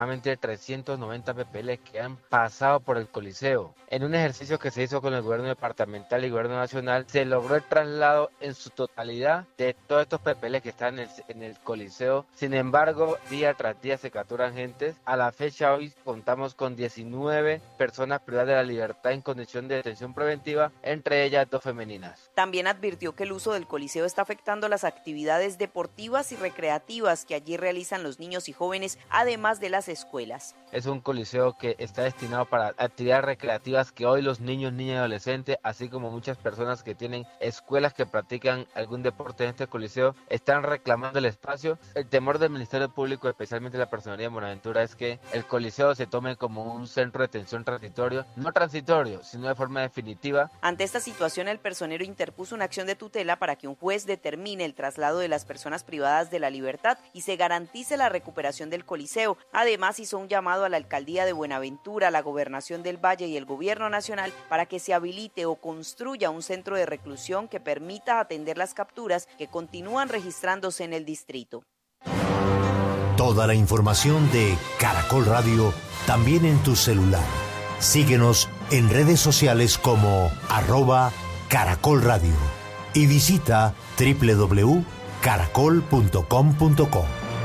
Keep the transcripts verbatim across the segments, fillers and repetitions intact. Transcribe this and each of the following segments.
aproximadamente trescientos noventa P P L que han pasado por el Coliseo. En un ejercicio que se hizo con el gobierno departamental y el gobierno nacional, se logró el traslado en su totalidad de todos estos P P L que están en el, en el Coliseo. Sin embargo, día tras día se capturan gentes. A la fecha hoy contamos con diecinueve personas privadas de la libertad en condición de detención preventiva, entre ellas dos femeninas. También advirtió que el uso del Coliseo está afectando las actividades deportivas y recreativas que allí realizan los niños y jóvenes, además de las escuelas. Es un coliseo que está destinado para actividades recreativas que hoy los niños, niñas y adolescentes, así como muchas personas que tienen escuelas que practican algún deporte en este coliseo, están reclamando el espacio. El temor del Ministerio Público, especialmente la Personería de Buenaventura, es que el coliseo se tome como un centro de detención transitorio, no transitorio, sino de forma definitiva. Ante esta situación, el personero interpuso una acción de tutela para que un juez determine el traslado de las personas privadas de la libertad y se garantice la recuperación del coliseo. Además, hizo un llamado a la Alcaldía de Buenaventura, la Gobernación del Valle y el Gobierno Nacional para que se habilite o construya un centro de reclusión que permita atender las capturas que continúan registrándose en el distrito. Toda la información de Caracol Radio también en tu celular. Síguenos en redes sociales como arroba Caracol Radio y visita doble u doble u doble u punto caracol punto com punto co.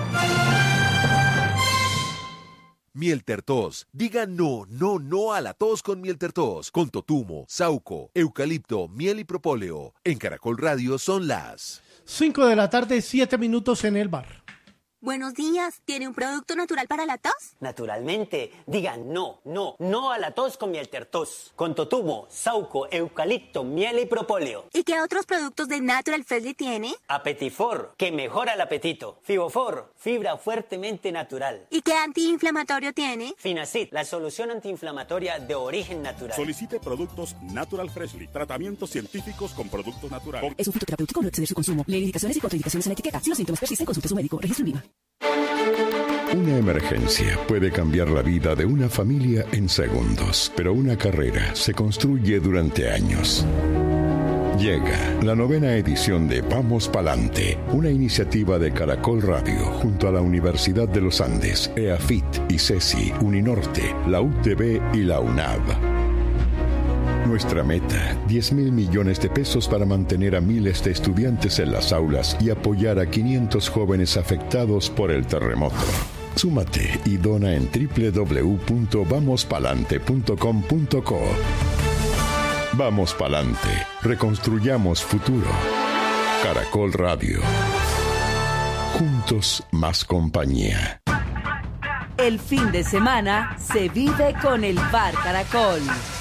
Mieltertos. Diga no, no, no a la tos con Mieltertos. Con totumo, sauco, eucalipto, miel y propóleo. En Caracol Radio son las cinco de la tarde, siete minutos en el bar. Buenos días, ¿tiene un producto natural para la tos? Naturalmente, diga no, no, no a la tos con Mieltertos. Con totumo, sauco, eucalipto, miel y propóleo. ¿Y qué otros productos de Natural Freshly tiene? Apetifor, que mejora el apetito. Fibofor, fibra fuertemente natural. ¿Y qué antiinflamatorio tiene? Finacid, la solución antiinflamatoria de origen natural. Solicite productos Natural Freshly, tratamientos científicos con productos naturales. Es un fitoterapéutico, no exceder su consumo. Lee indicaciones y contraindicaciones en la etiqueta. Si los síntomas persisten, consulte a su médico. Registro en Viva. Una emergencia puede cambiar la vida de una familia en segundos, pero una carrera se construye durante años. Llega la novena edición de Vamos Palante, una iniciativa de Caracol Radio junto a la Universidad de los Andes, EAFIT, ICESI, Uninorte, la U T B y la UNAV. Nuestra meta, diez mil millones de pesos para mantener a miles de estudiantes en las aulas y apoyar a quinientos jóvenes afectados por el terremoto. Súmate y dona en doble u doble u doble u punto vamos palante punto com punto co. Vamos Palante, reconstruyamos futuro. Caracol Radio. Juntos más compañía. El fin de semana se vive con el Bar Caracol.